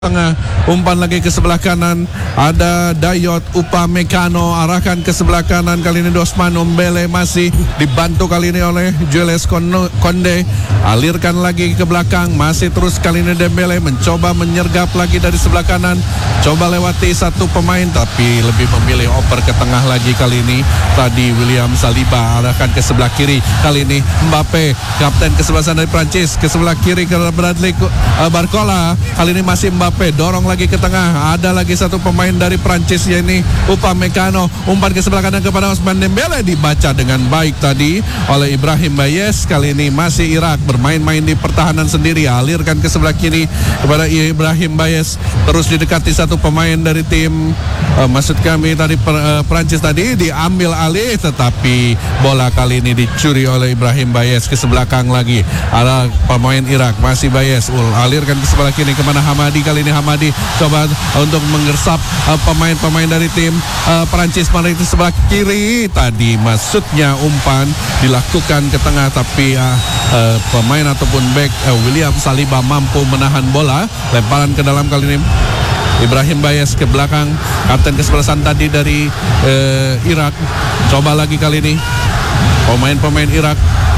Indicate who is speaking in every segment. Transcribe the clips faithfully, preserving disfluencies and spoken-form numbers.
Speaker 1: Tengah, umpan lagi ke sebelah kanan, ada Dayot Upamecano, arahkan ke sebelah kanan, kali ini Dosman Ombele masih dibantu kali ini oleh Jules Konde, alirkan lagi ke belakang, masih terus kali ini Dembele mencoba menyergap lagi dari sebelah kanan, coba lewati satu pemain tapi lebih memilih oper ke tengah lagi kali ini. Tadi William Saliba arahkan ke sebelah kiri, kali ini Mbappe, kapten kesebelasan dari Prancis, ke sebelah kiri ke Bradley uh, Barcola, kali ini masih Mbappe, dorong lagi ke tengah, ada lagi satu pemain dari Prancis yakni Upamecano, umpan ke sebelah kanan kepada Ousmane Dembele, dibaca dengan baik tadi oleh Ibrahim Bayes. Kali ini masih Irak bermain-main di pertahanan sendiri, alirkan ke sebelah kiri kepada Ibrahim Bayes, terus didekati satu pemain dari tim uh, maksud kami tadi per, uh, Prancis tadi, diambil alih tetapi bola kali ini dicuri oleh Ibrahim Bayes ke sebelah belakang lagi. Ada pemain Irak masih Bayes, ul alirkan ke sebelah kiri kemana Hamadi, kali ini Hamadi coba untuk menggersap uh, pemain-pemain dari tim uh, Perancis pada itu sebelah kiri. Tadi maksudnya umpan dilakukan ke tengah tapi uh, uh, pemain ataupun back uh, William Saliba mampu menahan bola. Lemparan ke dalam kali ini Ibrahim Bayes ke belakang, kapten kesebelasan tadi dari uh, Irak. Coba lagi kali ini pemain-pemain Irak,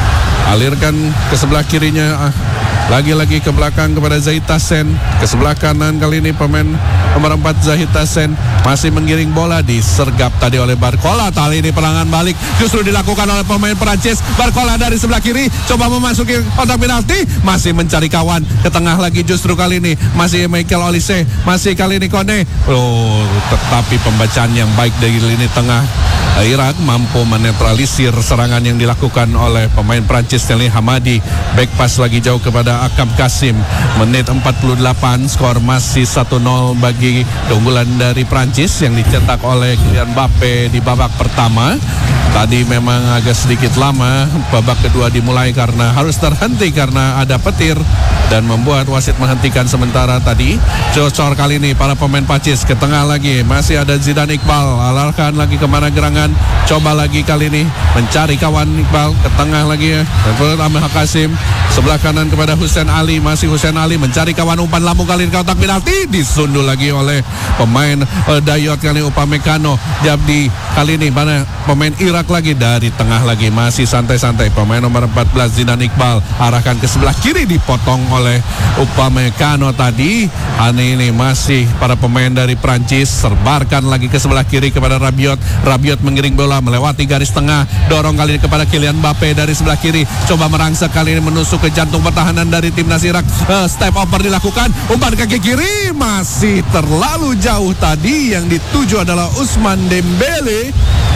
Speaker 1: alirkan ke sebelah kirinya, uh, lagi-lagi ke belakang kepada Zahid Hassen, ke sebelah kanan kali ini pemain nomor empat Zahid Hassen masih menggiring bola, disergap tadi oleh Barcola. Kali ini perangan balik justru dilakukan oleh pemain Perancis. Barcola dari sebelah kiri coba memasuki kotak penalti, masih mencari kawan ke tengah lagi, justru kali ini masih Michael Olise, masih kali ini Kone. Oh, tetapi pembacaan yang baik dari lini tengah Irak mampu menetralisir serangan yang dilakukan oleh pemain Prancis Stanley Hamadi. Back pass lagi jauh kepada Akam Kasim. Menit empat puluh delapan, skor masih satu nol bagi keunggulan dari Prancis yang dicetak oleh Kylian Mbappe di babak pertama. Tadi memang agak sedikit lama babak kedua dimulai karena harus terhenti karena ada petir dan membuat wasit menghentikan sementara tadi. Cocor kali ini para pemain Prancis ke tengah lagi, masih ada Zidane Iqbal, alarkan lagi kemana gerangan, coba lagi kali ini mencari kawan Iqbal ke tengah lagi ya. Ahmad Kasim sebelah kanan kepada Hussein Ali, masih Hussein Ali mencari kawan, umpan lambung kali ini ke kotak penalti, disundul lagi oleh pemain uh, Dayot kali Upamecano. Jadi kali ini mana pemain Irak lagi dari tengah lagi, masih santai-santai pemain nomor empat belas Zidane Iqbal, arahkan ke sebelah kiri, dipotong oleh Upamecano tadi. Ani ini masih para pemain dari Prancis, serbarkan lagi ke sebelah kiri kepada Rabiot. Rabiot mengiring bola melewati garis tengah, dorong kali ini kepada Kylian Mbappe dari sebelah kiri, coba merangsek kali ini menusuk ke jantung pertahanan dari timnas Irak. uh, Step over dilakukan, umpan kaki kiri masih terlalu jauh tadi, yang dituju adalah Ousmane Dembele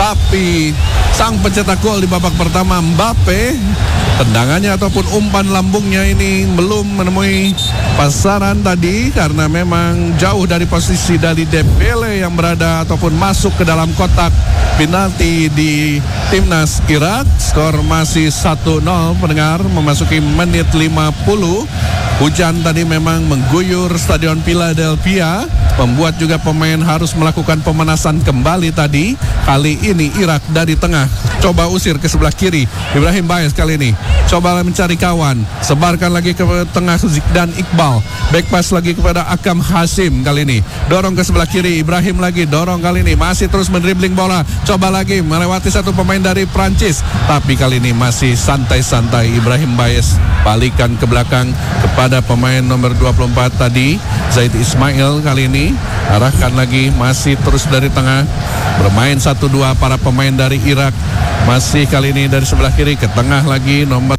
Speaker 1: tapi sang pencetak gol di babak pertama Mbappe, tendangannya ataupun umpan lambungnya ini belum menemui pasaran tadi karena memang jauh dari posisi dari Dembele yang berada ataupun masuk ke dalam kotak penalti di timnas Irak. Skor masih satu nol pendengar, memasuki menit lima puluh. Hujan tadi memang mengguyur Stadion Philadelphia, membuat juga pemain harus melakukan pemanasan kembali tadi. Kali ini Irak dari tengah coba usir ke sebelah kiri, Ibrahim Bayes kali ini coba mencari kawan, sebarkan lagi ke tengah Zidane Iqbal, back pass lagi kepada Akam Hasim, kali ini dorong ke sebelah kiri, Ibrahim lagi dorong kali ini masih terus mendribling bola, coba lagi melewati satu pemain dari Prancis tapi kali ini masih santai-santai Ibrahim Bayes, balikan ke belakang kepada pemain nomor dua puluh empat tadi Zaid Ismail, kali ini arahkan lagi, masih terus dari tengah, bermain satu dua para pemain dari Irak, masih kali ini dari sebelah kiri ke tengah lagi nomor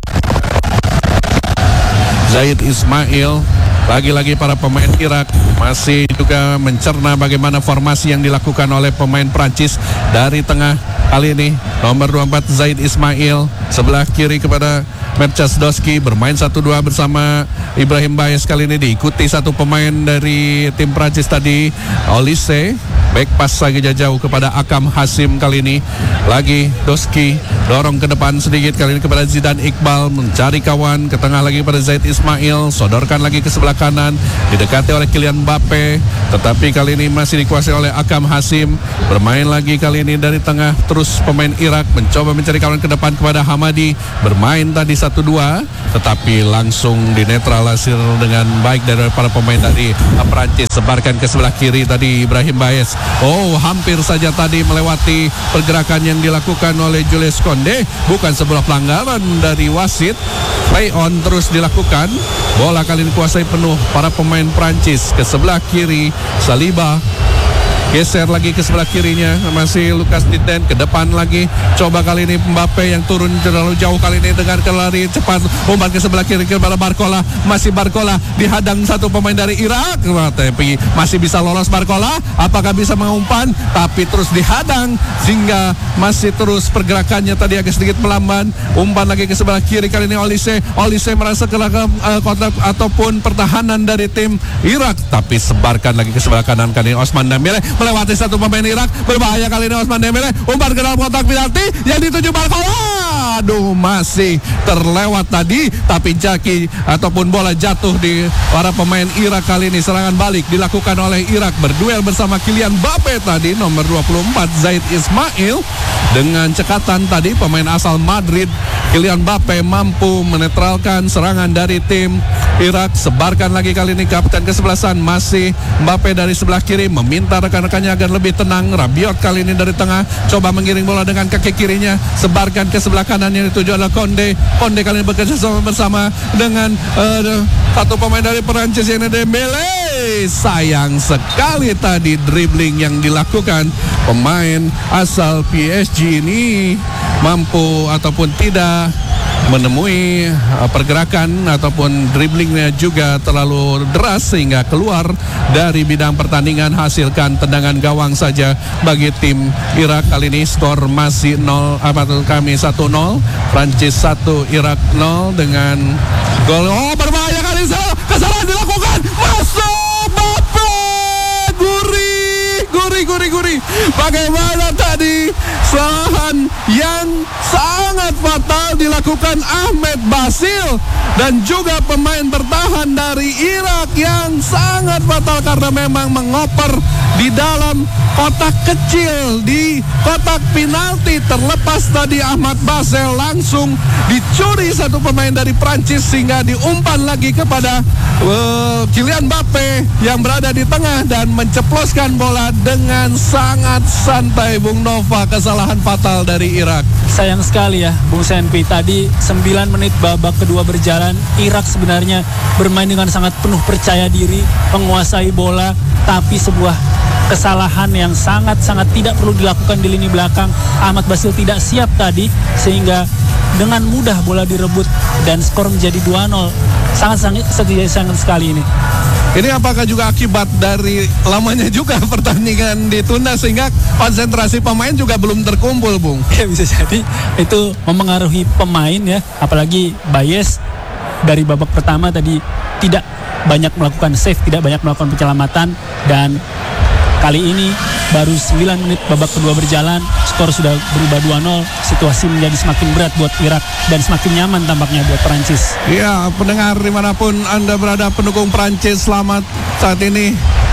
Speaker 1: Zaid Ismail. Lagi-lagi para pemain Irak masih juga mencerna bagaimana formasi yang dilakukan oleh pemain Prancis dari tengah. Kali ini nomor dua puluh empat Zaid Ismail, sebelah kiri kepada Merchas Doski, bermain satu dua bersama Ibrahim Bayes, kali ini diikuti satu pemain dari tim Prancis tadi, Olise. back pass lagi jauh kepada Akam Hasim kali ini. Lagi Doski dorong ke depan sedikit kali ini kepada Zidan Iqbal, mencari kawan ke tengah lagi pada Zaid Ismail, sodorkan lagi ke sebelah kanan, didekati oleh Kylian Mbappe, tetapi kali ini masih dikuasai oleh Akam Hasim. Bermain lagi kali ini dari tengah, terus pemain Irak mencoba mencari kawan ke depan kepada Hamadi, bermain tadi satu dua, tetapi langsung dinetralisir dengan baik dari para pemain dari Perancis. Sebarkan ke sebelah kiri tadi Ibrahim Baez. Oh, hampir saja tadi melewati pergerakan yang dilakukan oleh Jules Konde. Bukan sebuah pelanggaran dari wasit. Play on terus dilakukan. Bola kali ini kuasai penuh para pemain Perancis. Ke sebelah kiri Saliba, geser lagi ke sebelah kirinya, masih Lukas Diten, ke depan lagi, coba kali ini Mbappe yang turun terlalu jauh kali ini dengan kelari cepat, umpan ke sebelah kiri kepada Barcola, masih Barcola dihadang satu pemain dari Irak, tapi masih bisa lolos Barcola, apakah bisa mengumpan, tapi terus dihadang sehingga masih terus pergerakannya tadi agak sedikit melamban. Umpan lagi ke sebelah kiri kali ini Olise, Olise merasa kelakam uh, kotak ataupun pertahanan dari tim Irak, tapi sebarkan lagi ke sebelah kanan kali ini Osman Dembele melewati satu pemain Irak, berbahaya kali ini Osman Dembele, umpan ke dalam kotak penalti yang dituju Barcola. Aduh, masih terlewat tadi, tapi jaki ataupun bola jatuh di para pemain Irak kali ini. Serangan balik dilakukan oleh Irak, berduel bersama Kylian Mbappe tadi, nomor dua puluh empat Zaid Ismail. Dengan cekatan tadi pemain asal Madrid Kylian Mbappe mampu menetralkan serangan dari tim Irak. Sebarkan lagi kali ini kapten kesebelasan, masih Mbappe dari sebelah kiri, meminta rekan-rekannya agar lebih tenang. Rabiot kali ini dari tengah, coba mengiring bola dengan kaki kirinya, sebarkan ke sebelah kanan yang dituju adalah Konde. Konde kali ini bekerja sama bersama dengan uh, satu pemain dari Perancis yang Dembele. Sayang sekali tadi dribbling yang dilakukan pemain asal P S G ini mampu ataupun tidak menemui pergerakan ataupun dribblingnya juga terlalu deras sehingga keluar dari bidang pertandingan, hasilkan tendangan gawang saja bagi tim Irak. Kali ini skor masih nol, apa tuh kami satu nol, Prancis satu, Irak nol dengan gol. Oh, berbahaya kali ini, kesalahan dilakukan, masuk Mbappe, gurih, gurih, gurih, gurih. Bagaimana tadi kesalahan yang sangat fatal dilakukan Ahmed Basil dan juga pemain bertahan dari Irak yang sangat fatal karena memang mengoper di dalam kotak kecil di kotak penalti. Terlepas tadi Ahmad Basil, langsung dicuri satu pemain dari Prancis sehingga diumpan lagi kepada uh, Kylian Mbappe yang berada di tengah dan menceploskan bola dengan sangat santai. Bung Nova, kesalahan fatal dari Irak.
Speaker 2: Sayang sekali ya Bung Senpi, tadi sembilan menit babak kedua berjalan, Irak sebenarnya bermain dengan sangat penuh percaya diri, menguasai bola, tapi sebuah kesalahan yang sangat-sangat tidak perlu dilakukan di lini belakang. Ahmad Basil tidak siap tadi sehingga dengan mudah bola direbut dan skor menjadi dua nol. Sangat-sangat sangat sekali ini.
Speaker 1: Ini apakah juga akibat dari lamanya juga pertandingan ditunda sehingga konsentrasi pemain juga belum terkumpul, Bung?
Speaker 2: Ya, bisa jadi itu mempengaruhi pemain ya, apalagi Baez dari babak pertama tadi tidak banyak melakukan save, tidak banyak melakukan penyelamatan, dan kali ini baru sembilan menit babak kedua berjalan, skor sudah berubah dua nol. Situasi menjadi semakin berat buat Irak dan semakin nyaman tampaknya buat Perancis.
Speaker 1: Ya, pendengar dimanapun Anda berada, pendukung Perancis, selamat. Saat ini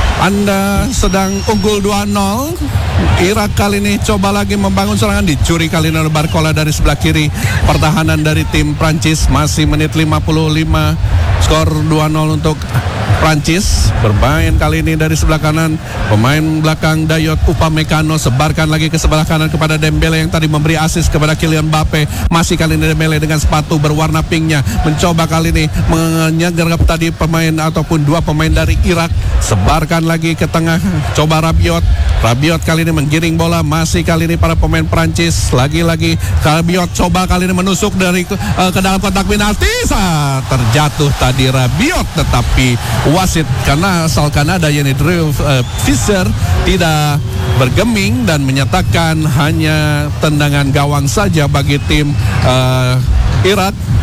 Speaker 1: Anda sedang unggul dua nol. Irak kali ini coba lagi membangun serangan, dicuri kali ini oleh Barcola dari sebelah kiri. Pertahanan dari tim Prancis, masih menit lima puluh lima, skor dua nol untuk Prancis. Bermain kali ini dari sebelah kanan, pemain belakang Dayot Upamecano, sebarkan lagi ke sebelah kanan kepada Dembele yang tadi memberi assist kepada Kylian Mbappe. Masih kali ini Dembele dengan sepatu berwarna pinknya mencoba kali ini menyergap tadi pemain ataupun dua pemain dari Irak. Sebarkan lagi ke tengah, coba Rabiot. Rabiot kali ini menggiring bola, masih kali ini para pemain Prancis. Lagi-lagi Rabiot coba kali ini menusuk dari uh, ke dalam kotak penalti. Saat terjatuh tadi Rabiot, tetapi wasit karena asal Kanada yakni Drew uh, Fisher tidak bergeming dan menyatakan hanya tendangan gawang saja bagi tim uh, Irak.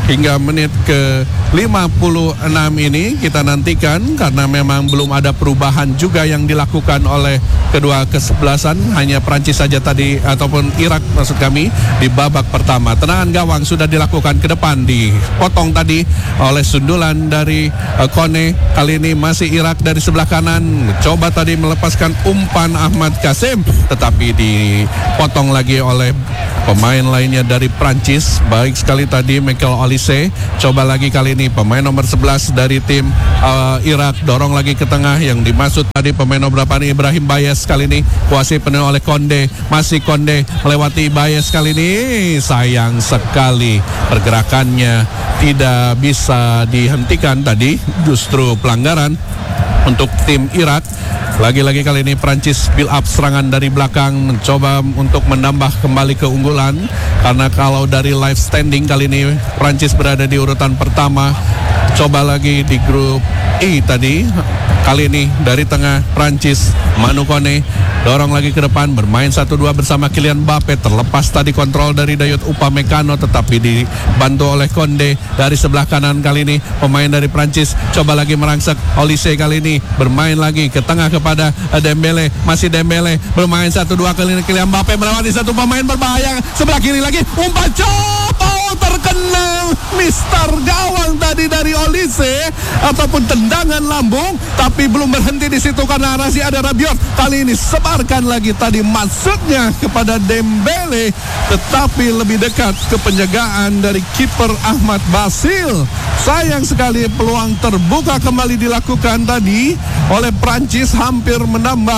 Speaker 1: hingga menit ke lima puluh enam ini kita nantikan, karena memang belum ada perubahan juga yang dilakukan oleh kedua kesebelasan. Hanya Prancis saja tadi, ataupun Irak maksud kami, di babak pertama. Tendangan gawang sudah dilakukan ke depan, dipotong tadi oleh sundulan dari uh, Kone. Kali ini masih Irak dari sebelah kanan, coba tadi melepaskan umpan Ahmad Kasim, tetapi dipotong lagi oleh pemain lainnya dari Prancis. Baik sekali tadi Michael Olise. Coba lagi kali ini pemain nomor sebelas dari tim uh, Irak, dorong lagi ke tengah, yang dimaksud tadi pemain nomor berapa nih, Ibrahim Bayes. Kali ini kuasai penuh oleh Konde, masih Konde melewati Bayes. Kali ini sayang sekali pergerakannya tidak bisa dihentikan tadi, justru pelanggaran untuk tim Irak. Lagi-lagi kali ini Prancis build up serangan dari belakang, mencoba untuk menambah kembali keunggulan, karena kalau dari live standing kali ini Prancis berada di urutan pertama. Coba lagi di grup E tadi, kali ini dari tengah Prancis, Manu Kone dorong lagi ke depan, bermain satu dua bersama Kylian Mbappe. Terlepas tadi kontrol dari Dayot Upamecano, tetapi dibantu oleh Konde dari sebelah kanan. Kali ini pemain dari Prancis coba lagi merangsek. Olise kali ini bermain lagi ke tengah kepada Dembele, masih Dembele bermain satu dua. Kali ini Kylian Mbappe melewati satu pemain berbahaya, sebelah kiri lagi umpan, coba terkena Mister Gawang tadi dari Olise, ataupun tendangan lambung, tapi belum berhenti di situ karena masih ada Rabiot. Kali ini sebarkan lagi tadi, maksudnya kepada Dembele, tetapi lebih dekat ke penjagaan dari kiper Ahmad Basil. Sayang sekali peluang terbuka kembali dilakukan tadi oleh Prancis, hampir menambah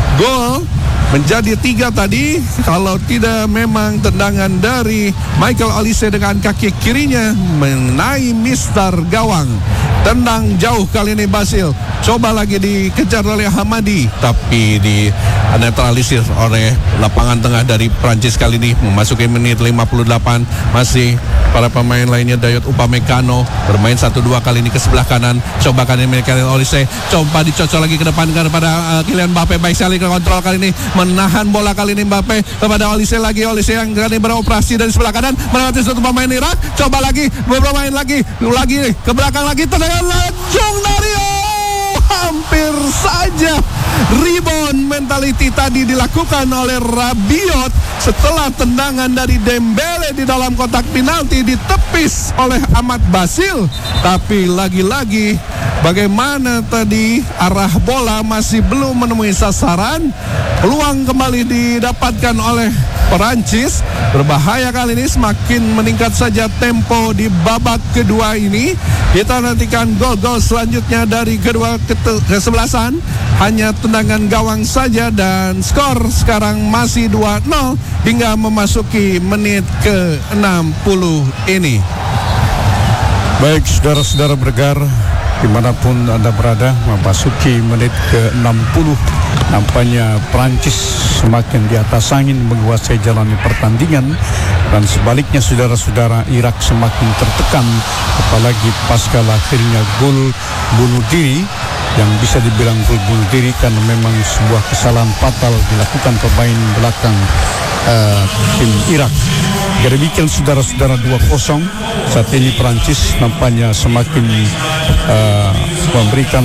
Speaker 1: gol menjadi tiga tadi, kalau tidak memang tendangan dari Michael Olise dengan kaki kirinya mengenai Mister Gawang. Tendang jauh kali ini Basil, coba lagi dikejar oleh Hamadi, tapi di netralisir oleh lapangan tengah dari Prancis. Kali ini memasuki menit lima puluh delapan, masih para pemain lainnya. Dayot Upamecano bermain satu dua kali ini ke sebelah kanan, coba kali ini Michael Olise, coba dicocok lagi ke depan kepada uh, Kylian Mbappe. Baik sekali ke kontrol kali ini, menahan bola kali ini Mbappe kepada Olise lagi. Olise yang kali ini beroperasi dari sebelah kanan, melewati satu pemain Irak, coba lagi bermain lagi lagi ke belakang lagi, tendangan lajung dari oh, hampir saja rebound mentality tadi dilakukan oleh Rabiot setelah tendangan dari Dembele di dalam kotak penalti ditepis oleh Ahmad Basil. Tapi lagi-lagi bagaimana tadi arah bola masih belum menemui sasaran. Peluang kembali didapatkan oleh Perancis. Berbahaya kali ini, semakin meningkat saja tempo di babak kedua ini. Kita nantikan gol-gol selanjutnya dari kedua kesebelasan. Hanya tendangan gawang saja, dan skor sekarang masih dua nol hingga memasuki menit ke enam puluh ini.
Speaker 3: Baik, saudara-saudara bergar, dimanapun Anda berada, memasuki menit ke enam puluh. Nampaknya Prancis semakin di atas angin menguasai jalani pertandingan, dan sebaliknya saudara-saudara, Irak semakin tertekan, apalagi pasca lahirnya gol bunuh diri yang bisa dibilang gol bunuh diri karena memang sebuah kesalahan fatal dilakukan pemain belakang uh, tim Irak. Jadi demikian saudara-saudara, dua kosong. Saat ini Prancis nampaknya semakin uh, memberikan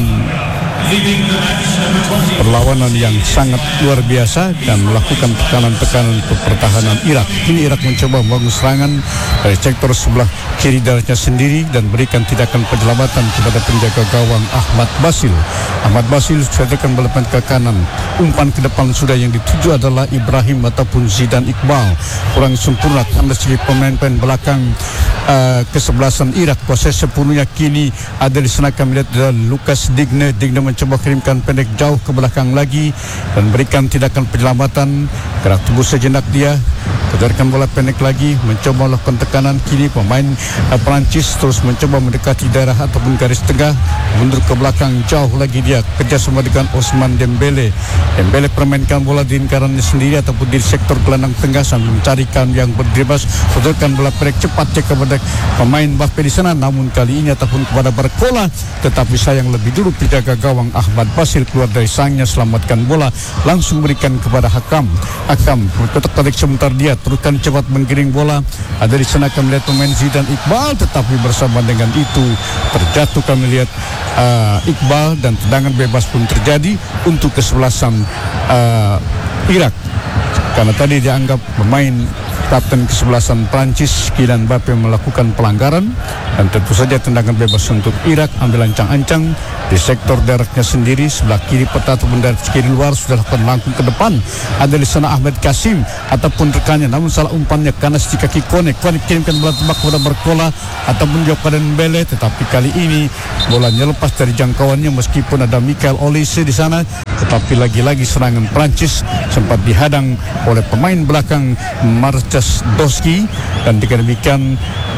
Speaker 3: perlawanan yang sangat luar biasa dan melakukan tekanan-tekanan untuk pertahanan Irak. Ini Irak mencoba membangun serangan dari sektor sebelah kiri darinya sendiri dan berikan tindakan penyelamatan kepada penjaga gawang Ahmad Basil. Ahmad Basil sudah akan melepas ke kanan. Umpan ke depan sudah yang dituju adalah Ibrahim ataupun Zidane Iqbal. Kurang sempurna karena segi pemain-pemain belakang uh, kesebelasan Irak. Proses sepenuhnya kini ada di sana. Kami lihat adalah Lucas Digne. Digne mencoba kirimkan pendek jauh ke belakang lagi dan berikan tindakan penyelamatan. Gerak tubuh sejenak dia, kedarkan bola pendek lagi, mencoba melakukan tekanan. Kini pemain uh, Perancis terus mencoba mendekati daerah ataupun garis tengah, mundur ke belakang jauh lagi dia, kerjasama dengan Ousmane Dembele. Dembele permainkan bola di lingkarannya sendiri ataupun di sektor gelandang tengah sambil mencarikan yang berdebas, sodorkan bola pendek cepat kepada pemain Mbappe di sana, namun kali ini ataupun kepada Barcola, tetapi sayang lebih dulu penjaga gawang Ahmad Basil keluar dari sangnya, selamatkan bola, langsung berikan kepada Hakam. Hakam kotak tarik sebentar sebentar dia teruskan cepat menggiring bola. Ada di sana kami lihat pemain Zidan Iqbal, tetapi bersama dengan itu terjatuh kami lihat uh, Iqbal dan tendangan bebas pun terjadi untuk kesebelasan uh, Irak. Karena tadi dianggap pemain kapten kesebelasan Prancis Kylian Mbappe melakukan pelanggaran, dan tentu saja tendangan bebas untuk Irak ambil ancang-ancang di sektor daratnya sendiri sebelah kiri peta ataupun dari kiri luar sudah lakukan langkung ke depan. Ada di sana Ahmed Kasim ataupun rekannya, namun salah umpannya karena di kaki Kone. Kone kirimkan bola tembak kepada Barcola ataupun juga pada Mbele, tetapi kali ini bolanya lepas dari jangkauannya meskipun ada Michael Olise di sana, tetapi lagi-lagi serangan Prancis sempat dihadang oleh pemain belakang Marcus Doski, dan demikian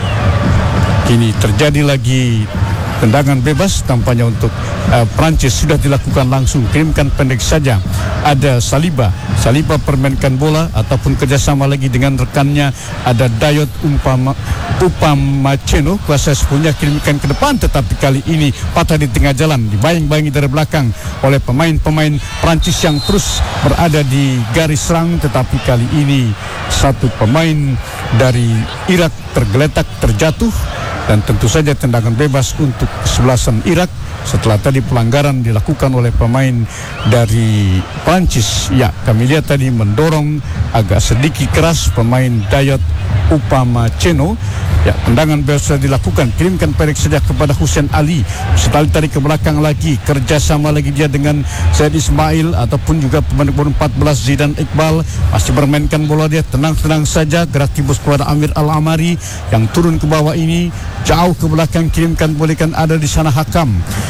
Speaker 3: kini terjadi lagi tendangan bebas tampaknya untuk uh, Prancis sudah dilakukan langsung, kirimkan pendek saja. Ada Saliba, Saliba permainkan bola ataupun kerjasama lagi dengan rekannya. Ada Dayot Umpama Upamecano, kuasa sepunya kirimkan ke depan, tetapi kali ini patah di tengah jalan, dibayang-bayangi dari belakang oleh pemain-pemain Prancis yang terus berada di garis serang, tetapi kali ini satu pemain dari Irak tergeletak terjatuh. Dan tentu saja tendangan bebas untuk kesebelasan Irak setelah tadi pelanggaran dilakukan oleh pemain dari Prancis. Ya, kami lihat tadi mendorong agak sedikit keras pemain Dayot Upamecano. Ya, tendangan bebas sudah dilakukan, kirimkan pendek saja kepada Hussein Ali. Setelah tarik ke belakang lagi, kerjasama lagi dia dengan Said Ismail ataupun juga pemain nomor empat belas Zidan Iqbal. Masih bermainkan bola dia, tenang-tenang saja, gerak tibus kepada Amir Al-Amari yang turun ke bawah ini, jauh ke belakang, kirimkan bolehkan ada di sana Hakam.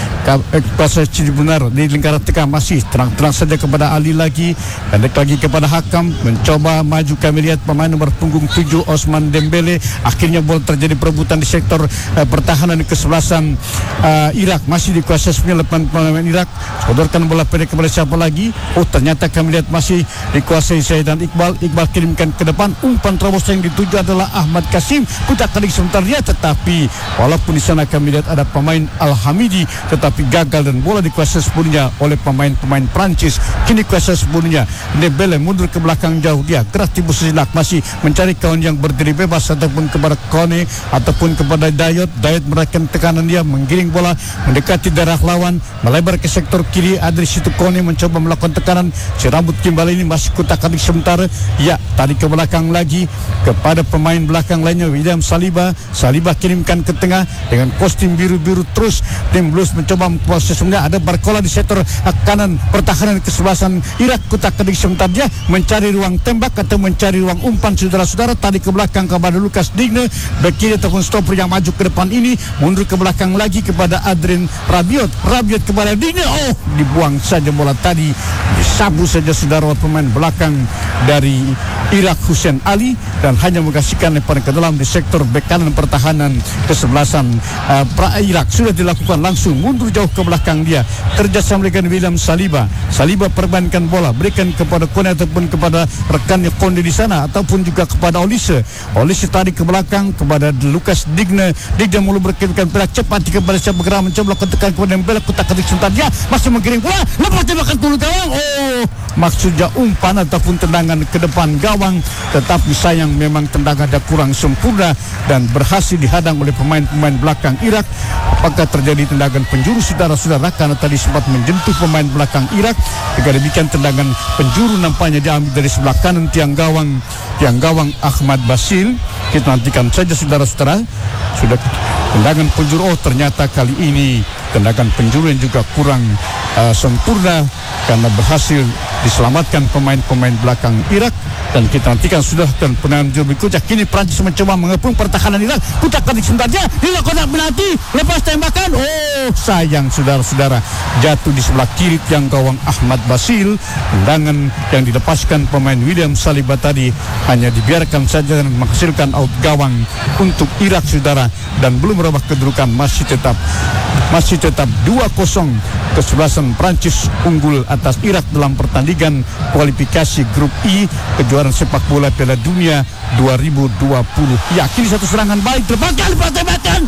Speaker 3: Kuasa Cidi benar di lingkaran tengah, masih terang-terang saja kepada Ali lagi, pendek lagi kepada Hakam, mencoba maju. Kami lihat pemain nomor punggung tujuh Osman Dembele, akhirnya bola terjadi perebutan di sektor uh, pertahanan kesebelasan uh, Irak, masih dikuasai sebenarnya pemain Irak. Sodorkan bola pendek kepada siapa lagi? Oh, ternyata kami lihat masih dikuasai Zaidan Iqbal. Iqbal kirimkan ke depan, umpan terobos yang dituju adalah Ahmad Kasim, putar kali sebentar dia, tetapi walaupun di sana kami lihat ada pemain Al-Hamidi, tetapi gagal dan bola dikuasai sepenuhnya oleh pemain-pemain Prancis. Kini kuasai sepenuhnya, Dembele mundur ke belakang jauh, dia gerak tibus sejenak, masih mencari kawan yang berdiri bebas ataupun kepada Kone ataupun kepada Dayot. Dayot meraihkan tekanan, dia menggiring bola mendekati darah lawan, melebar ke sektor kiri. Ada di situ Kone mencoba melakukan tekanan, si rambut gimbal ini masih kutak-atik sementara. Ya, tarik ke belakang lagi kepada pemain belakang lainnya William Saliba. Saliba kirimkan ke tengah dengan kostum biru-biru terus. Tim Blues mencoba memproses, ada Barcola di sektor kanan pertahanan kesebelasan Irak, kutak-atik sebentar dia mencari ruang tembak atau mencari ruang umpan. Saudara-saudara, tarik ke belakang kepada Lucas Digne, bek kiri ataupun stopper yang maju ke depan ini, mundur ke belakang lagi kepada Adrien Rabiot. Rabiot kepada Digne, oh, dibuang saja bola tadi, disabu saja saudara pemain belakang dari Irak Hussein Ali, dan hanya mengasihkan lemparan ke dalam di sektor bek kanan pertahanan kesebelasan uh, pra Irak. Sudah dilakukan langsung, mundur jauh ke belakang dia, kerjasama dengan William Saliba. Saliba perbankan bola, berikan kepada Kone ataupun kepada rekannya Konde di sana, ataupun juga kepada Olise. Olise tarik ke belakang kepada Lucas Digne. Digne mulu berkirimkan bola cepat kepada siapa bergerak mencoba melakukan tekan kepada Dembele, kutak-atik sebentar dia masih menggiring bola, lepas tembakan tulu gawang. Oh, maksudnya umpan ataupun tendangan ke depan gawang, tetapi sayang memang tendangan ada kurang sempurna dan berhasil dihadang oleh pemain-pemain belakang Irak. Apakah terjadi tendangan penjuru saudara-saudara, karena tadi sempat menjentuh pemain belakang Irak. Jika demikian tendangan penjuru nampaknya diambil dari sebelah kanan tiang gawang tiang gawang Ahmad Basil. Kita nantikan saja saudara-saudara. Sudah tendangan penjuru, oh ternyata kali ini tendangan penjuru yang juga kurang uh, sempurna karena berhasil diselamatkan pemain-pemain belakang Irak. Dan kita nantikan sudah dan penanganan juru berikutnya. Kini Prancis mencoba mengepung pertahanan Irak, kutak-atik sebentarnya dilakukan penalti, lepas tembakan. Oh, sayang saudara-saudara, jatuh di sebelah kiri tiang gawang Ahmad Basil. Tendangan yang dilepaskan pemain William Saliba tadi hanya dibiarkan saja dan menghasilkan out gawang untuk Irak saudara, dan belum merubah kedudukan, masih tetap masih tetap dua kosong kesebelasan Prancis unggul atas Irak dalam pertandingan kualifikasi grup I kejuaraan sepak bola Piala Dunia dua ribu dua puluh. Ya, kini satu serangan balik, terpakai lepas tembakan,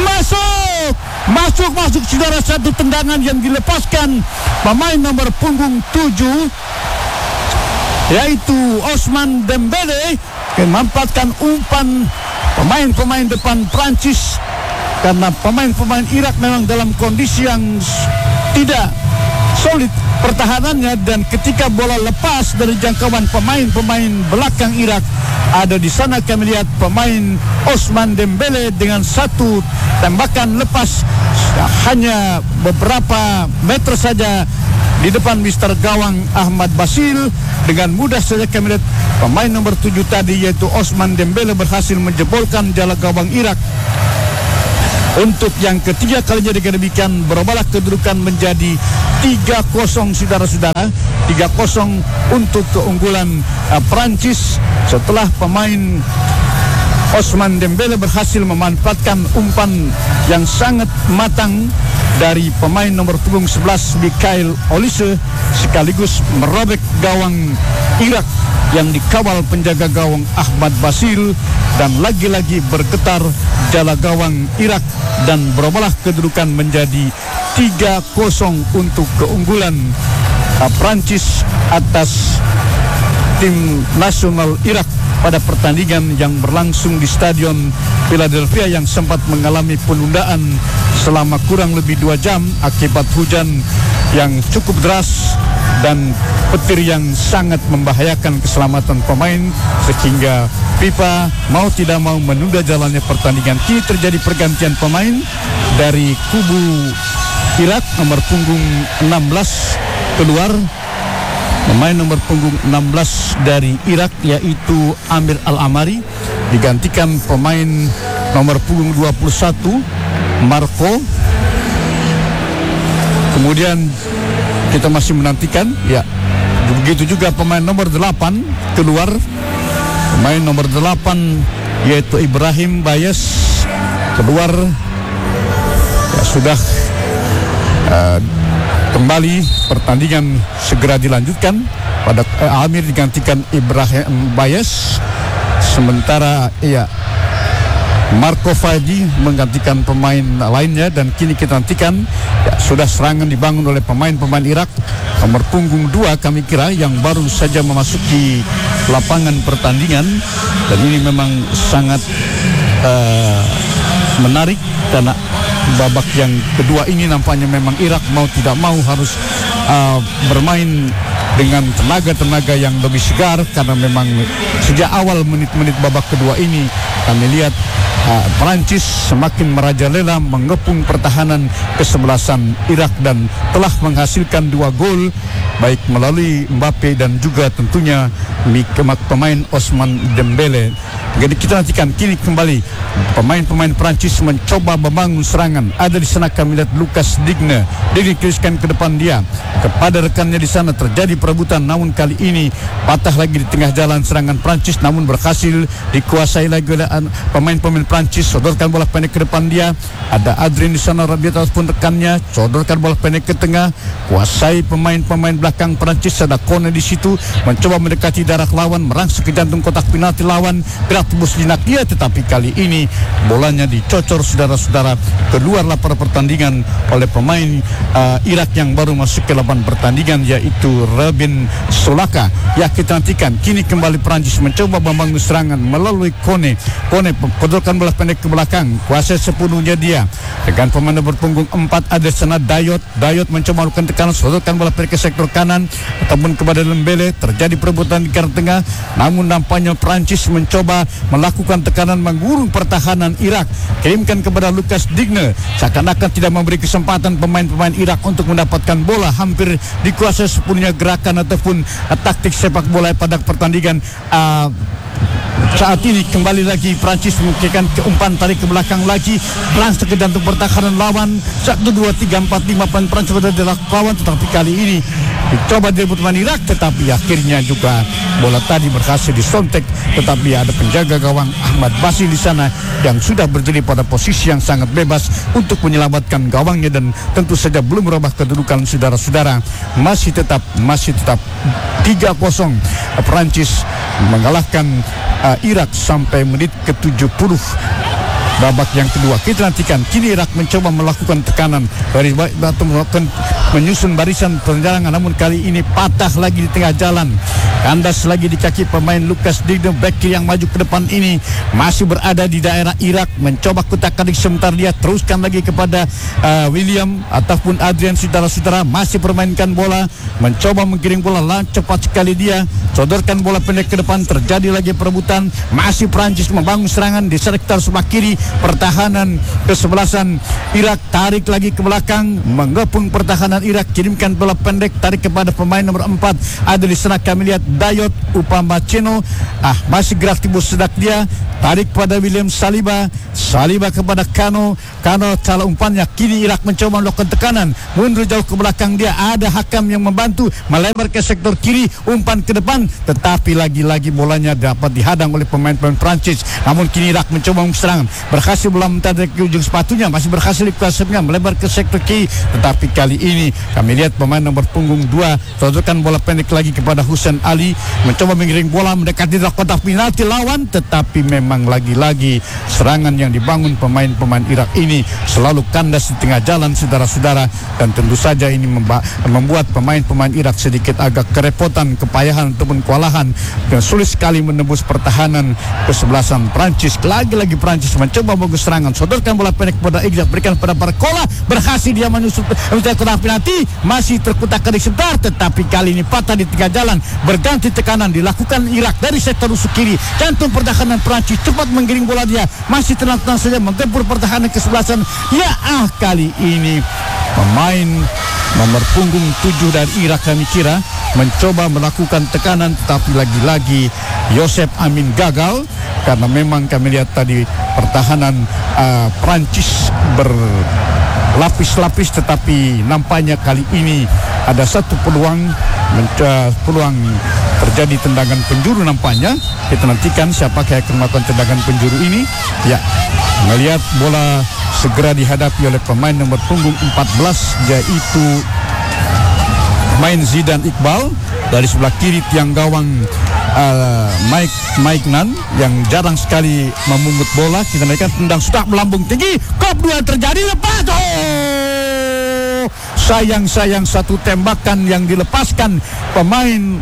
Speaker 3: masuk masuk masuk saudara, satu tendangan yang dilepaskan pemain nomor punggung tujuh yaitu Osman Dembele. memanfaatkan umpan pemain-pemain depan Prancis, karena pemain-pemain Irak memang dalam kondisi yang tidak solid pertahanannya, dan ketika bola lepas dari jangkauan pemain-pemain belakang Irak, ada di sana kami lihat pemain Ousmane Dembélé dengan satu tembakan lepas hanya beberapa meter saja di depan mister gawang Ahmad Basil. Dengan mudah saja kami lihat pemain nomor tujuh tadi yaitu Ousmane Dembélé berhasil menjebolkan jala gawang Irak. Untuk yang ketiga kalinya dengan demikian berubahlah kedudukan menjadi tiga kosong saudara-saudara. tiga kosong untuk keunggulan uh, Prancis setelah pemain Ousmane Dembélé berhasil memanfaatkan umpan yang sangat matang dari pemain nomor punggung sebelas Mikhail Olise, sekaligus merobek gawang Irak yang dikawal penjaga gawang Ahmad Basil, dan lagi-lagi bergetar jala gawang Irak dan berubahlah kedudukan menjadi tiga kosong untuk keunggulan uh, Prancis atas tim nasional Irak pada pertandingan yang berlangsung di Stadion Philadelphia yang sempat mengalami penundaan selama kurang lebih dua jam akibat hujan yang cukup deras dan petir yang sangat membahayakan keselamatan pemain, sehingga FIFA mau tidak mau menunda jalannya pertandingan. Kini terjadi pergantian pemain dari kubu Irak. Nomor punggung enam belas keluar, pemain nomor punggung enam belas dari Irak yaitu Amir Al-Amari, digantikan pemain nomor punggung dua puluh satu Marco. Kemudian kita masih menantikan, ya begitu juga pemain nomor delapan keluar, pemain nomor delapan yaitu Ibrahim Bayes keluar. Ya, sudah uh, kembali pertandingan segera dilanjutkan. Pada uh, Amir digantikan Ibrahim Bayes, sementara ya Marco Fadi menggantikan pemain lainnya, dan kini kita nantikan ya, sudah serangan dibangun oleh pemain-pemain Irak. Nomor punggung dua kami kira yang baru saja memasuki lapangan pertandingan, dan ini memang sangat uh, menarik karena babak yang kedua ini nampaknya memang Irak mau tidak mau harus uh, bermain dengan tenaga-tenaga yang lebih segar, karena memang sejak awal menit-menit babak kedua ini kami lihat uh, Perancis semakin merajalela mengepung pertahanan kesebelasan Irak dan telah menghasilkan dua gol baik melalui Mbappe dan juga tentunya pemain Ousmane Dembélé. Jadi kita nantikan kini kembali pemain-pemain Perancis mencoba membangun serangan. Ada di sana kami lihat Lucas Digne, dikriskan ke depan dia kepada rekannya di sana, terjadi perebutan, namun kali ini patah lagi di tengah jalan serangan Perancis, namun berhasil dikuasai lagi oleh pemain-pemain Perancis. Sodorkan bola pendek ke depan dia, ada Adrien di sana, Rabiot ataupun rekannya, sodorkan bola pendek ke tengah, kuasai pemain-pemain belakang Perancis. Ada Kone di situ mencoba mendekati darah lawan, merangsek ke jantung kotak penalti lawan, gerak tembus jinak dia, tetapi kali ini bolanya dicocor saudara-saudara. Keluarlah pada pertandingan oleh pemain uh, Irak yang baru masuk ke lapangan pertandingan yaitu Rabin Solaka. Ya, kita nantikan kini kembali Perancis mencoba membangun serangan melalui Kone. Kone kodolkan bola pendek ke belakang, kuasai sepenuhnya dia dengan pemain nomor punggung empat ada sana Dayot. Dayot mencoba melakukan tekanan, sodorkan bola pendek ke sektor kanan ataupun kepada Dembélé. Terjadi perebutan di garis tengah, namun nampaknya Perancis mencoba melakukan tekanan mengurung pertahanan Irak, kirimkan kepada Lucas Digne, seakan-akan tidak memberi kesempatan pemain-pemain Irak untuk mendapatkan bola. Hampir dikuasai sepenuhnya gerakan ataupun uh, taktik sepak bola pada pertandingan. uh, Saat ini kembali lagi Prancis melakukan umpan tarik ke belakang lagi, langsung ke jantung pertahanan lawan. Satu, dua, tiga, empat, lima pemain Prancis sudah dilakukan, tetapi kali ini dicoba direbut pemain Irak, tetapi akhirnya juga bola tadi berhasil disontek. Tetapi ada penjaga gawang Ahmad Basil di sana yang sudah berdiri pada posisi yang sangat bebas untuk menyelamatkan gawangnya, dan tentu saja belum merubah kedudukan saudara-saudara. Masih tetap masih tetap tiga kosong Prancis mengalahkan uh, Irak sampai menit ke tujuh puluh babak yang kedua. Kita nantikan kini Irak mencoba melakukan tekanan dari atau melakukan menyusun barisan penyerangan, namun kali ini patah lagi di tengah jalan. kandas lagi di kaki pemain Lucas Digne. Back kiri yang maju ke depan ini masih berada di daerah Irak, mencoba kutak-katik sebentar, dia teruskan lagi kepada uh, William ataupun Adrian. Saudara-saudara masih permainkan bola, mencoba menggiring bola, lah cepat sekali dia sodorkan bola pendek ke depan, terjadi lagi perebutan, masih Prancis membangun serangan di sektor sebelah kiri pertahanan kesebelasan Irak, tarik lagi ke belakang, mengepung pertahanan Irak, kirimkan bola pendek, tarik kepada pemain nomor empat ada di sana kami lihat Dayot Upamecano, ah masih gerak timbul sedak dia, tarik pada William Saliba, Saliba kepada Kano, Kano salah umpannya, kini Irak mencoba melakukan tekanan, mundur jauh ke belakang dia, ada Hakam yang membantu melebar ke sektor kiri, umpan ke depan, tetapi lagi-lagi bolanya dapat dihadang oleh pemain-pemain Prancis. Namun kini Irak mencoba serangan, berhasil bola mendadak ke ujung sepatunya, masih berhasil dikuasainya melebar ke sektor kiri, tetapi kali ini kami lihat pemain nomor punggung dua sodorkan bola pendek lagi kepada Hussein Ali, mencoba mengiring bola mendekati kotak penalti lawan, tetapi memang lagi-lagi serangan yang dibangun pemain-pemain Irak ini selalu kandas di tengah jalan, saudara-saudara, dan tentu saja ini membuat pemain-pemain Irak sedikit agak kerepotan, kepayahan ataupun kewalahan, dan sulit sekali menembus pertahanan kesebelasan Prancis. Lagi-lagi Prancis mencoba bagus serangan, sodorkan bola pendek kepada Irak, berikan pada Barcola, berhasil dia menyusul mencari kotak penalti, masih terkutak-katik sebentar, tetapi kali ini patah di tengah jalan, berganti tekanan dilakukan Irak dari sektor usus kiri, jantung pertahanan Prancis cepat menggiring bola, dia masih tenang-tenang saja menggempur pertahanan kesebelasan. Ya ah, kali ini pemain nomor punggung tujuh dari Irak kami kira mencoba melakukan tekanan, tetapi lagi-lagi Yosef Amin gagal, karena memang kami lihat tadi pertahanan uh, Prancis berlapis-lapis, tetapi nampaknya kali ini ada satu peluang menca- peluang terjadi tendangan penjuru nampaknya. Kita nantikan siapakah yang akan melakukan tendangan penjuru ini. Ya, melihat bola segera dihadapi oleh pemain nomor punggung empat belas, yaitu main Zidane Iqbal. Dari sebelah kiri tiang gawang uh, Mike Mike Nan yang jarang sekali memungut bola. Kita naikkan, tendang sudah melambung tinggi, kop dua terjadi, lepas. Oh, sayang-sayang satu tembakan yang dilepaskan pemain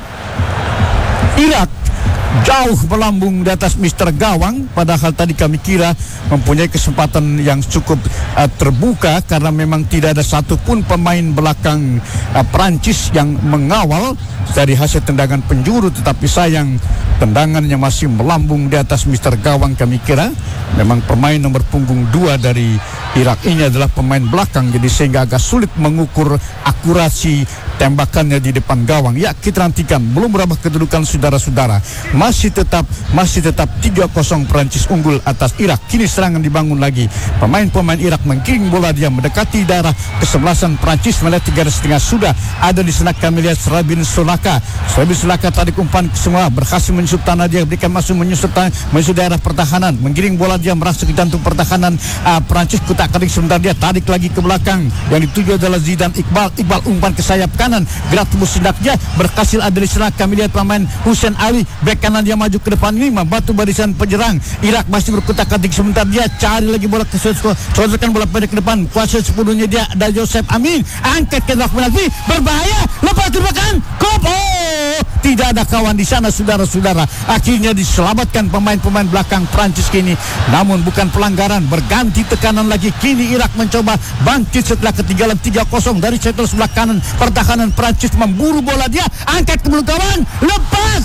Speaker 3: Irak jauh melambung di atas mister gawang, padahal tadi kami kira mempunyai kesempatan yang cukup uh, terbuka, karena memang tidak ada satupun pemain belakang uh, Prancis yang mengawal dari hasil tendangan penjuru, tetapi sayang tendangannya masih melambung di atas mister gawang. Kami kira memang pemain nomor punggung dua dari Irak ini adalah pemain belakang, jadi sehingga agak sulit mengukur akurasi tembakannya di depan gawang. Ya, kita nantikan, belum berubah kedudukan saudara-saudara, masih tetap masih tetap tiga kosong Prancis unggul atas Irak. Kini serangan dibangun lagi, pemain-pemain Irak menggiring bola, dia mendekati daerah kesebelasan Prancis, melihat tiga setengah sudah ada di sana. Kami lihat Rabin Solaka, Rabin Solaka tarik umpan semua, berhasil menyusup tanah, dia berikan masuk menyusup tanah, menyusup daerah pertahanan, menggiring bola, dia merasa ke jantung pertahanan uh, Prancis, kutak-katik sebentar, dia tarik lagi ke belakang, yang dituju adalah Zidane Iqbal. Iqbal umpan ke sayap kanan, gerak tubuh sedak dia, berhasil ada di sana. Kami lihat pemain Hussein Ali, bek kanan, dia maju ke depan ini membantu barisan penyerang Irak, masih berkutak-katik sebentar, dia cari lagi bola ke sodorkan bola pendek ke depan, kuasa sepuluhnya dia ada Yosef Amin, angkat ke kotak penalti, berbahaya, lepas tembakan, kop, oh, tidak ada kawan di sana saudara-saudara. Akhirnya diselamatkan pemain-pemain belakang Prancis kini, namun bukan pelanggaran, berganti tekanan lagi. Kini Irak mencoba bangkit setelah ketinggalan tiga kosong dari sektor sebelah kanan pertahanan Prancis, memburu bola, dia angkat ke belakang kawan, lepas,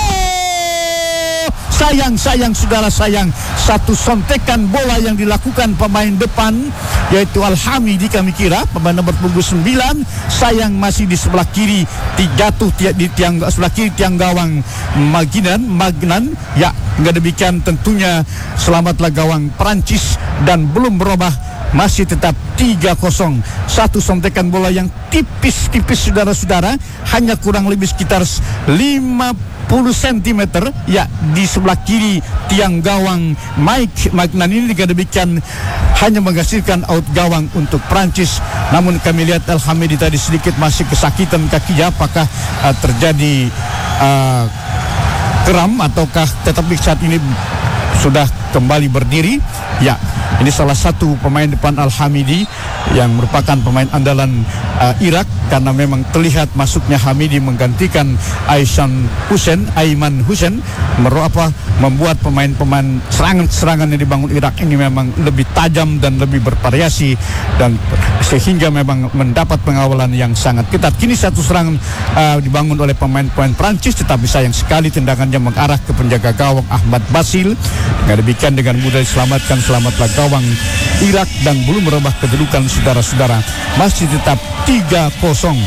Speaker 3: oh, sayang sayang saudara sayang, satu sontekan bola yang dilakukan pemain depan yaitu Al-Hamidi kami kira pemain nomor punggung sembilan, sayang masih di sebelah kiri, jatuh di tiang sebelah kiri tiang gawang Magnan Magnan. Ya, enggak demikian tentunya selamatlah gawang Prancis dan belum berubah, masih tetap tiga kosong. Satu sontekan bola yang tipis-tipis saudara-saudara, hanya kurang lebih sekitar lima puluh sentimeter ya di sebelah kiri tiang gawang Mike Magnan ini. Dengan demikian hanya menghasilkan out gawang untuk Prancis. Namun kami lihat Al-Hamidi tadi sedikit masih kesakitan kakinya, apakah uh, terjadi uh, kram ataukah tetapi saat ini sudah kembali berdiri. Ya, Ini salah satu pemain depan Al-Hamidi yang merupakan pemain andalan uh, Irak, karena memang terlihat masuknya Hamidi menggantikan Aisan Hussein, Aiman Hussein, apa membuat pemain-pemain serangan-serangan yang dibangun Irak ini memang lebih tajam dan lebih bervariasi, dan sehingga memang mendapat pengawalan yang sangat ketat. Kini satu serangan uh, dibangun oleh pemain-pemain Prancis, tetapi sayang sekali tendangannya mengarah ke penjaga gawang Ahmad Basil. Dengan demikian dengan mudah diselamatkan, selamatlah gawang Irak, dan belum merubah kedudukan saudara-saudara. Masih tetap tiga kosong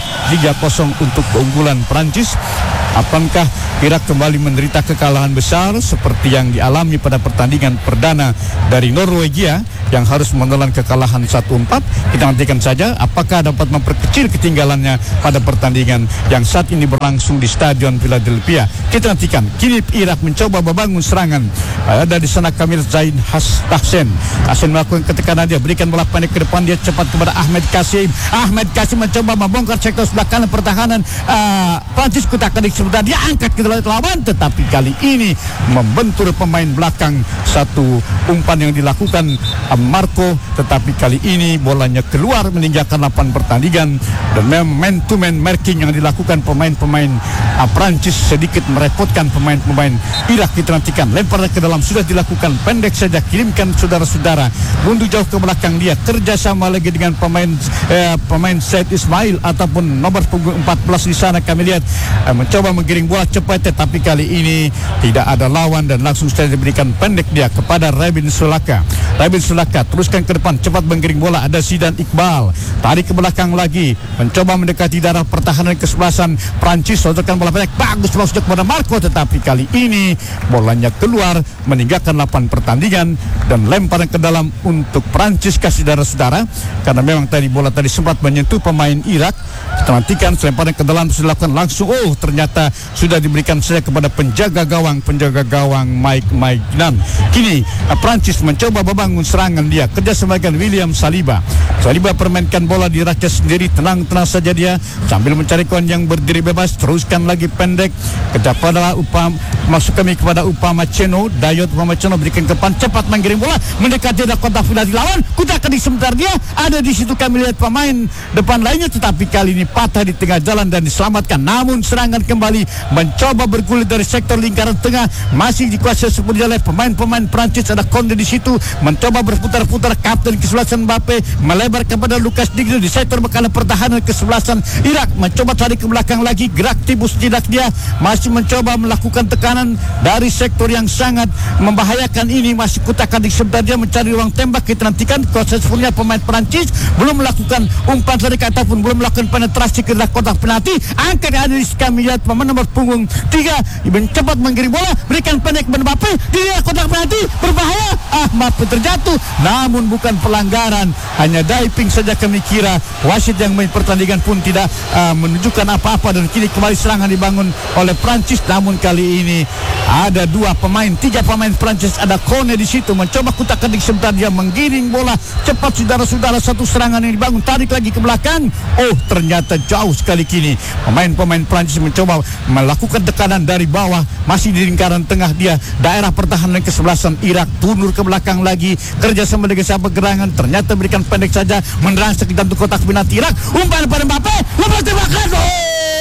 Speaker 3: untuk keunggulan Prancis. Apakah Irak kembali menderita kekalahan besar seperti yang dialami pada pertandingan perdana dari Norwegia yang harus menelan kekalahan satu empat? Kita nantikan saja apakah dapat memperkecil ketinggalannya pada pertandingan yang saat ini berlangsung di Stadion Philadelphia. Kita nantikan. Kini Irak mencoba membangun serangan. Ada di sana Kamil Zain Tahsen. Tahsen melakukan ketekanan, dia berikan bola pendek ke depan, dia cepat kepada Ahmed Kasim. Ahmed Kasim mencoba membongkar sektor sebelah kanan pertahanan uh, Prancis. Kutak-katik sebentar, dia angkat ke lawan, tetapi kali ini membentur pemain belakang. Satu umpan yang dilakukan uh, Marco, tetapi kali ini bolanya keluar meninggalkan lapangan pertandingan, dan memang man to man marking yang dilakukan pemain-pemain uh, Prancis sedikit merepotkan pemain-pemain Irak. Kita nantikan, lempar ke dalam sudah dilakukan, pendek saja, kirimkan saudara-saudara, mundur jauh ke belakang, dia kerjasama lagi dengan pemain eh, pemain Said Ismail ataupun nomor punggung empat belas di sana. Kami lihat eh, mencoba menggiring bola cepat, tetapi kali ini tidak ada lawan dan langsung saja diberikan pendek dia kepada Rabin Sulaka. Rabin Sulaka teruskan ke depan, cepat menggiring bola, ada Zidan Iqbal, tarik ke belakang lagi, mencoba mendekati darah pertahanan kesebelasan Prancis, sodorkan bola pendek, bagus masuk kepada Marco, tetapi kali ini bolanya keluar meninggalkan lapangan pertandingan, dan lemparan ke dalam untuk Prancis ke saudara-saudara, karena memang tadi bola tadi sempat menyentuh pemain Irak. Kita nantikan lemparan ke dalam sudah dilakukan langsung, oh ternyata sudah diberikan saja kepada penjaga gawang penjaga gawang Mike Maignan. Kini Prancis mencoba membangun serangan, dia kerjasama dengan William Saliba. Saliba permainkan bola di rakyat sendiri, tenang-tenang saja dia sambil mencari kawan yang berdiri bebas, teruskan lagi pendek kepada Upam, masuk kami kepada Upamecano. Dayot Upamecano berikan ke depan, cepat menggiring bola mendekati ada kotak penalti lawan, kudakan di sebentar, dia ada di situ. Kami lihat pemain depan lainnya, tetapi kali ini patah di tengah jalan dan diselamatkan. Namun serangan kembali mencoba bergulir dari sektor lingkaran tengah, masih dikuasai sepenuhnya oleh pemain-pemain Prancis. Ada Konde di situ, mencoba berputar-putar, kapten kesebelasan Mbappe melebar kepada Lucas Digne di sektor bekalan pertahanan kesebelasan Irak, mencoba tarik ke belakang lagi, gerak tibus tidak, dia masih mencoba melakukan tekanan dari sektor yang sangat membahayakan ini, masih kutakan di sebentar, dia mencari ruang tembak. Kita nantikan kuasa sepenuhnya pemain Prancis belum melakukan umpan tarik ataupun belum melakukan penetrasi ke dalam kotak penalti. Angkat ada di kami lihat pemain nomor punggung tiga cepat menggiring bola, berikan pendek kepada Mbappe, dia kotak penalti berbahaya. Ah, Mbappe terjatuh, namun bukan pelanggaran, hanya diving saja. Kami kira wasit yang main pertandingan pun tidak uh, menunjukkan apa-apa, dan kini kembali serangan dibangun oleh Prancis. Namun kali ini ada dua pemain, tiga pemain Prancis, ada Kone di situ, mencoba kutak-katik sebentar, dia menggiring bola cepat saudara-saudara. Satu serangan yang dibangun, tarik lagi ke belakang, oh ternyata jauh sekali. Kini pemain-pemain Prancis mencoba melakukan tekanan dari bawah, masih di lingkaran tengah, dia daerah pertahanan kesebelasan Irak, tundur ke belakang lagi, kerjasama dengan siapa gerangan, ternyata berikan pendek saja, merangsek dalam kotak penalti Irak, umpan pada Mbappe, lepas tembakan, oh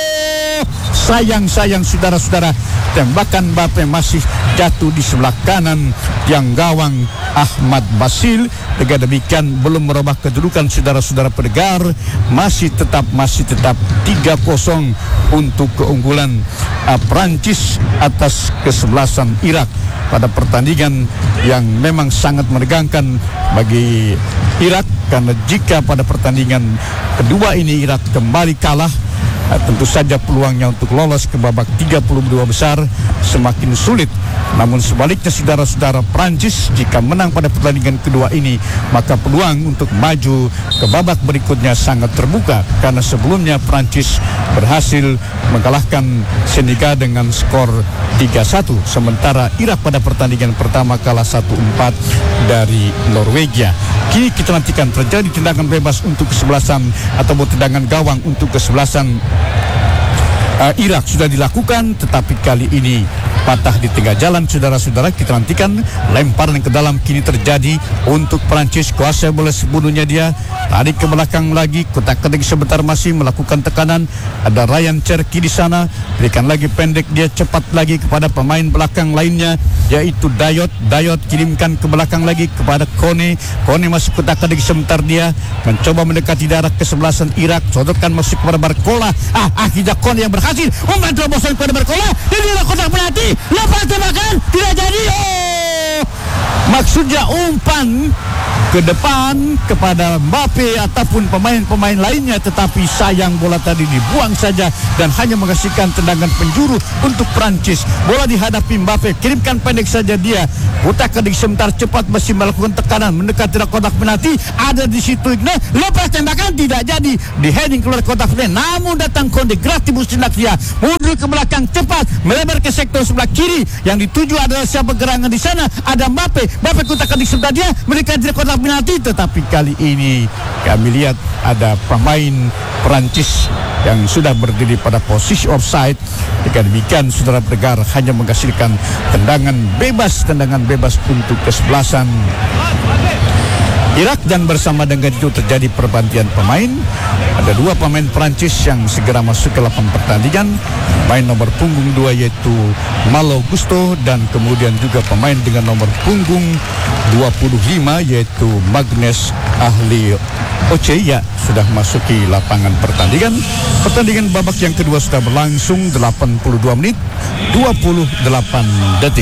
Speaker 3: sayang-sayang saudara-saudara, tembakan Mbappe masih jatuh di sebelah kanan yang gawang Ahmad Basil. Dengan demikian belum merubah kedudukan saudara-saudara pendengar, masih tetap masih tetap tiga kosong untuk keunggulan uh, Prancis atas kesebelasan Irak pada pertandingan yang memang sangat menegangkan bagi Irak, karena jika pada pertandingan kedua ini Irak kembali kalah, uh, tentu saja peluangnya untuk lolos ke babak tiga puluh dua besar semakin sulit. Namun sebaliknya saudara-saudara, Prancis jika menang pada pertandingan kedua ini, maka peluang untuk maju ke babak berikutnya sangat terbuka, karena sebelumnya Prancis berhasil mengalahkan Senegal dengan skor tiga satu, sementara Irak pada pertandingan pertama kalah satu empat dari Norwegia. Kini kita nantikan terjadi tendangan bebas untuk kesebelasan ataupun tendangan gawang untuk kesebelasan uh, Irak sudah dilakukan, tetapi kali ini patah di tengah jalan. Saudara-saudara, kita nantikan lemparan ke dalam kini terjadi untuk Perancis. Kuasa bola sepenuhnya dia, tarik ke belakang lagi, kotak-katik sebentar masih melakukan tekanan. Ada Ryan Cherki di sana, berikan lagi pendek, dia cepat lagi kepada pemain belakang lainnya yaitu Dayot. Dayot kirimkan ke belakang lagi kepada Kone. Kone masih kotak-katik sebentar, dia mencoba mendekati daerah kesebelasan Irak, sodorkan masuk kepada Barcola. Ah, akhirnya Kone yang berhasil umpan terobosan kepada Barcola, dan dia kotak penalti, lepas tembakan tidak jadi. Oh, maksudnya umpan ke depan kepada Mbappe ataupun pemain-pemain lainnya, tetapi sayang bola tadi dibuang saja dan hanya menghasilkan tendangan penjuru untuk Prancis. Bola dihadapi Mbappe, kirimkan pendek saja dia, kotak-katik sebentar, cepat masih melakukan tekanan mendekati kotak penalti, ada di situ Igne, lepas tembakan tidak jadi, di heading keluar kotak penalti, namun datang Konde gratis tindak dia, mundur ke belakang cepat, melebar ke sektor sebelah kiri, yang dituju adalah siapa gerangan di sana, ada Mbappe. Mbappe kotak-katik sebentar, dia mendekati kotak penalti, tetapi kali ini kami lihat ada pemain Perancis yang sudah berdiri pada posisi offside. Jika demikian, saudara pendengar, hanya menghasilkan tendangan bebas, tendangan bebas untuk kesebelasan Irak, dan bersama dengan itu terjadi pergantian pemain. Ada dua pemain Perancis yang segera masuk ke lapangan pertandingan. Pemain nomor punggung dua yaitu Malo Gusto, dan kemudian juga pemain dengan nomor punggung dua puluh lima yaitu Magnus Ahli Oce ya sudah masuki lapangan pertandingan. Pertandingan babak yang kedua sudah berlangsung delapan puluh dua menit dua puluh delapan detik.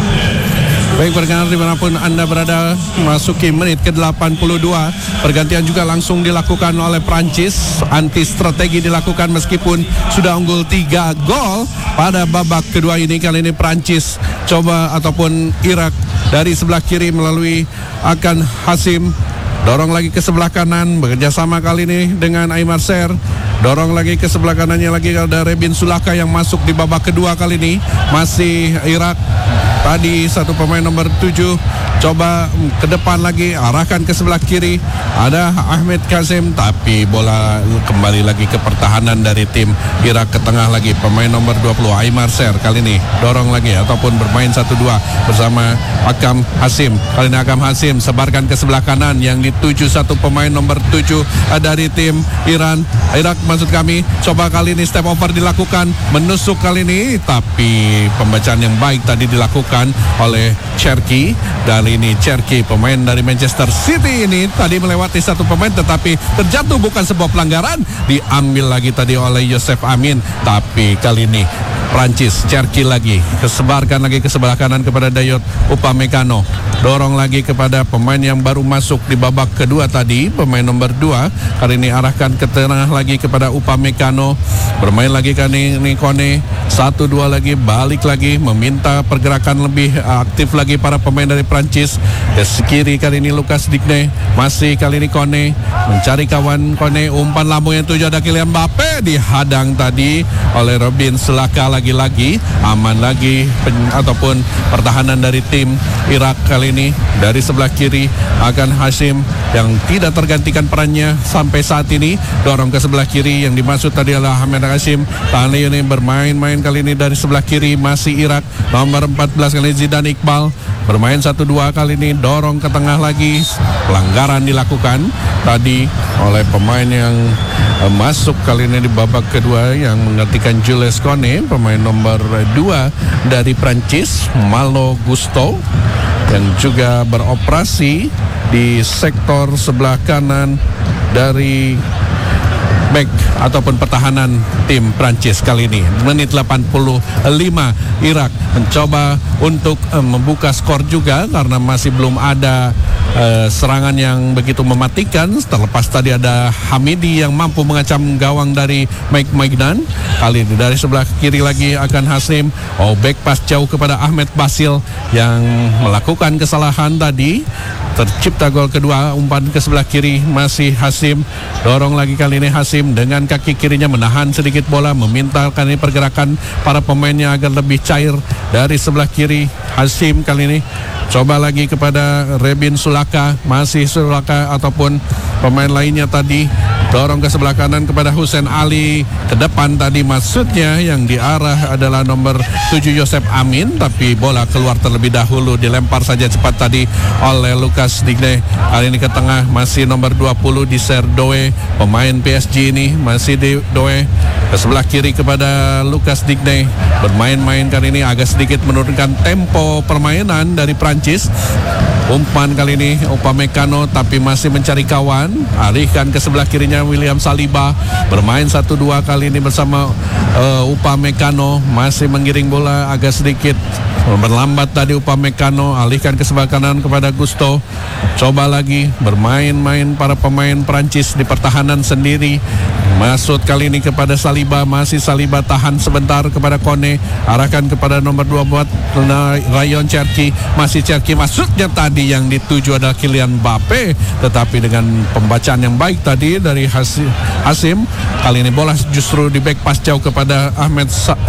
Speaker 1: Baik pendengar dimanapun Anda berada, masuki menit ke delapan puluh dua. Pergantian juga langsung dilakukan oleh Prancis. Anti strategi dilakukan meskipun sudah unggul tiga gol pada babak kedua ini. Kali ini Prancis coba ataupun Irak dari sebelah kiri melalui Akan Hasim. Dorong lagi ke sebelah kanan, bekerja sama kali ini dengan Aimar Ser. Dorong lagi ke sebelah kanannya lagi ada Rebin Sulaka yang masuk di babak kedua kali ini. Masih Irak. Tadi satu pemain nomor tujuh coba ke depan lagi, arahkan ke sebelah kiri, ada Ahmed Kazim, tapi bola kembali lagi ke pertahanan dari tim Irak ke tengah lagi. Pemain nomor dua puluh Aimar Ser kali ini dorong lagi ataupun bermain satu dua bersama Akam Hasim. Kali ini Akam Hasim sebarkan ke sebelah kanan yang dituju satu pemain nomor tujuh dari tim Iran Irak maksud kami. Coba kali ini step over dilakukan, menusuk kali ini, tapi pembacaan yang baik tadi dilakukan oleh Cherki. Dan ini Cherki, pemain dari Manchester City ini tadi melewati satu pemain, tetapi terjatuh, bukan sebuah pelanggaran, diambil lagi tadi oleh Yosef Amin. Tapi kali ini Prancis, Cherki lagi, kesebarkan lagi ke sebelah kanan kepada Dayot Upamecano. Dorong lagi kepada pemain yang baru masuk di babak kedua tadi, pemain nomor dua. Kali ini arahkan ke tengah lagi kepada Upamecano. Bermain lagi kali ini Kone. Satu dua lagi, balik lagi, meminta pergerakan lebih aktif lagi para pemain dari Prancis. Ke kiri kali ini Lucas Digne. Masih kali ini Kone mencari kawan Kone. Umpan lambung yang tujuh ada Kylian Mbappe, dihadang tadi oleh Robin Sulaka. Lagi-lagi aman lagi pen, ataupun pertahanan dari tim Irak kali ini. Dari sebelah kiri Akan Hasim yang tidak tergantikan perannya sampai saat ini. Dorong ke sebelah kiri, yang dimaksud tadi adalah Ahmed Hasim. Tahan ini bermain-main kali ini dari sebelah kiri masih Irak. Nomor empat belas kali Zidane Iqbal bermain satu dua kali ini. Dorong ke tengah lagi, pelanggaran dilakukan tadi oleh pemain yang uh, masuk kali ini di babak kedua yang menggantikan Jules Kone, pemain nomor dua dari Prancis. Malo Gusto yang juga beroperasi di sektor sebelah kanan dari back ataupun pertahanan tim Prancis kali ini. Menit delapan puluh lima, Irak mencoba untuk uh, membuka skor juga karena masih belum ada uh, serangan yang begitu mematikan. Terlepas tadi ada Hamidi yang mampu mengacam gawang dari Mike Maignan. Kali ini dari sebelah kiri lagi Akan Hasim. Oh, back pass jauh kepada Ahmed Basil yang melakukan kesalahan tadi. Tercipta gol kedua, umpan ke sebelah kiri masih Hasim. Dorong lagi kali ini Hasim dengan kaki kirinya menahan sedikit bola, meminta kali ini pergerakan para pemainnya agar lebih cair. Dari sebelah kiri Hasim kali ini Coba lagi kepada Rebin Sulaka, masih Sulaka ataupun pemain lainnya tadi. Dorong ke sebelah kanan kepada Hussein Ali. Ke depan tadi maksudnya yang diarah adalah nomor tujuh Yosep Amin, tapi bola keluar terlebih dahulu. Dilempar saja cepat tadi oleh Lukas Digne. Kali ini ke tengah masih nomor dua puluh di Serdoe, pemain P S G ini masih di Doe. Ke sebelah kiri kepada Lukas Digne. Bermain-main kali ini agak sedikit menurunkan tempo permainan dari Prancis. Umpan kali ini Upamecano tapi masih mencari kawan. Alihkan ke sebelah kirinya William Saliba. Bermain satu dua kali ini bersama uh, Upamecano. Masih menggiring bola agak sedikit berlambat tadi Upamecano. Alihkan ke sebelah kanan kepada Gusto. Coba lagi bermain-main para pemain Prancis di pertahanan sendiri. Masuk kali ini kepada Saliba. Masih Saliba tahan sebentar kepada Kone. Arahkan kepada nomor dua buat Rayon Cherki. Masih Cherki, masuknya tadi yang dituju adalah Kylian Mbappe. Tetapi dengan pembacaan yang baik tadi dari Hasim, Kali ini bola justru di back pass jauh kepada Ahmed Sa